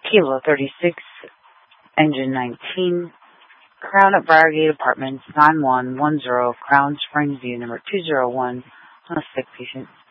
Kilo 36, Engine 19, Crown at Briargate Apartments, 9110, Crown Springs View, number 201, on a sick patient.